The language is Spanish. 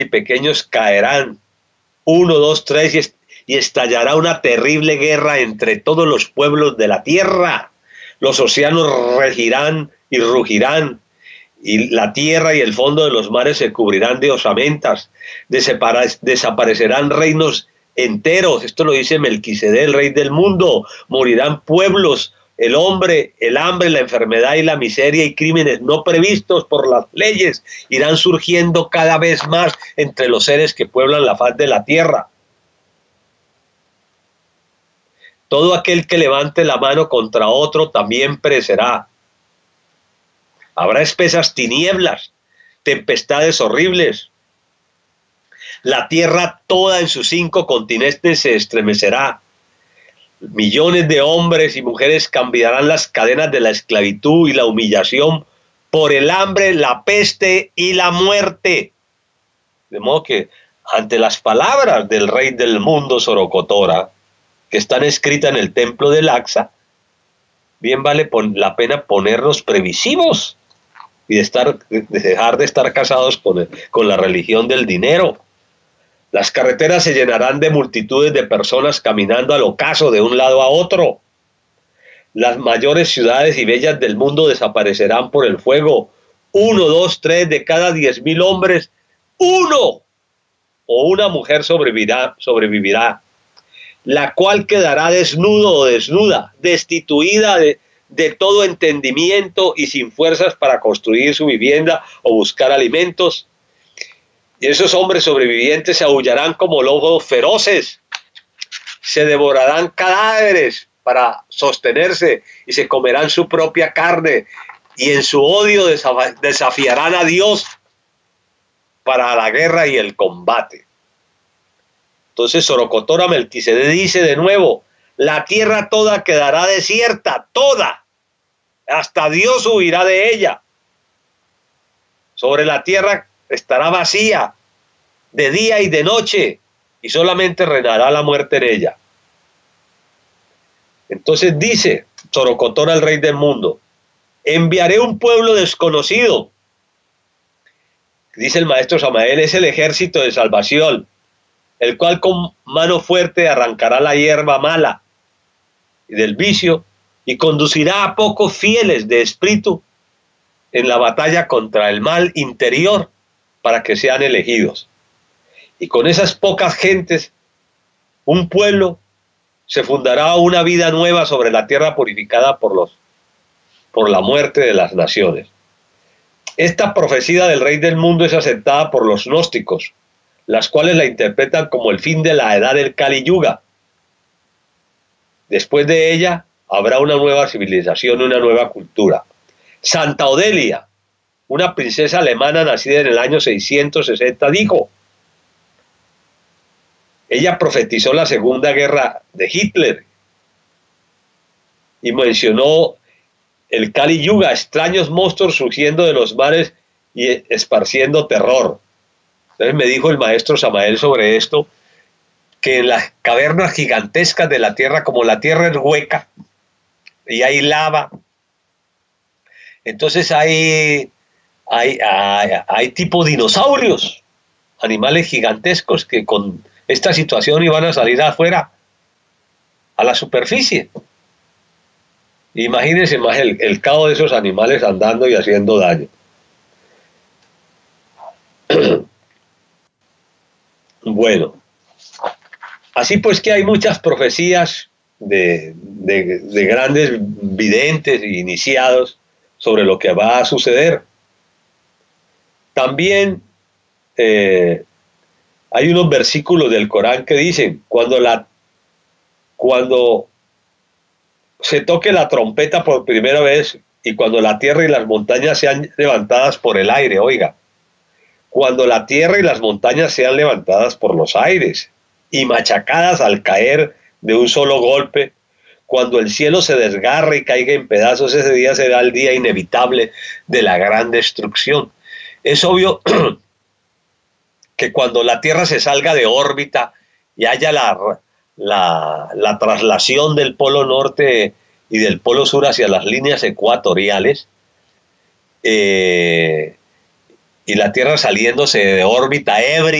y pequeños caerán, uno, dos, tres, y estallará una terrible guerra entre todos los pueblos de la tierra. Los océanos regirán y rugirán, y la tierra y el fondo de los mares se cubrirán de osamentas. Desaparecerán reinos enteros. Esto lo dice Melquisedec, el rey del mundo. Morirán pueblos, el hombre, el hambre, la enfermedad y la miseria y crímenes no previstos por las leyes irán surgiendo cada vez más entre los seres que pueblan la faz de la tierra. Todo aquel que levante la mano contra otro también perecerá. Habrá espesas tinieblas, tempestades horribles. La tierra toda en sus 5 continentes se estremecerá. Millones de hombres y mujeres cambiarán las cadenas de la esclavitud y la humillación por el hambre, la peste y la muerte. De modo que ante las palabras del rey del mundo, Sorocotora, que están escritas en el templo de Laxa, bien vale la pena ponernos previsivos y dejar de estar casados con la religión del dinero. Las carreteras se llenarán de multitudes de personas caminando al ocaso de un lado a otro. Las mayores ciudades y bellas del mundo desaparecerán por el fuego. 1, 2, 3 de cada 10,000 hombres, uno o una mujer sobrevivirá, la cual quedará desnudo o desnuda, destituida de todo entendimiento y sin fuerzas para construir su vivienda o buscar alimentos. Y esos hombres sobrevivientes se aullarán como lobos feroces, se devorarán cadáveres para sostenerse y se comerán su propia carne, y en su odio desafiarán a Dios para la guerra y el combate. Entonces Sorocotora Melquisedec dice de nuevo: la tierra toda quedará desierta, toda, hasta Dios huirá de ella. Sobre la tierra estará vacía de día y de noche, y solamente reinará la muerte en ella. Entonces dice Sorocotora, el rey del mundo: enviaré un pueblo desconocido. Dice el maestro Samael: es el ejército de salvación, el cual con mano fuerte arrancará la hierba mala y del vicio, y conducirá a pocos fieles de espíritu en la batalla contra el mal interior, para que sean elegidos. Y con esas pocas gentes, un pueblo, se fundará una vida nueva sobre la tierra purificada por la muerte de las naciones. Esta profecía del rey del mundo es aceptada por los gnósticos, las cuales la interpretan como el fin de la edad del Kali Yuga. Después de ella habrá una nueva civilización, una nueva cultura. Santa Odelia, una princesa alemana nacida en el año 660, dijo: ella profetizó la Segunda Guerra de Hitler y mencionó el Kali Yuga, extraños monstruos surgiendo de los mares y esparciendo terror. Entonces me dijo el maestro Samael sobre esto, que en las cavernas gigantescas de la tierra, como la tierra es hueca y hay lava, entonces hay tipo dinosaurios, animales gigantescos que con esta situación iban a salir afuera, a la superficie. Imagínense más el caos de esos animales andando y haciendo daño. Bueno, así pues que hay muchas profecías de grandes videntes e iniciados sobre lo que va a suceder. También hay unos versículos del Corán que dicen: cuando se toque la trompeta por primera vez, y cuando la tierra y las montañas sean levantadas por el aire, oiga, cuando la tierra y las montañas sean levantadas por los aires y machacadas al caer de un solo golpe, cuando el cielo se desgarre y caiga en pedazos, ese día será el día inevitable de la gran destrucción. Es obvio que cuando la Tierra se salga de órbita y haya la traslación del polo norte y del polo sur hacia las líneas ecuatoriales, y la Tierra saliéndose de órbita ebria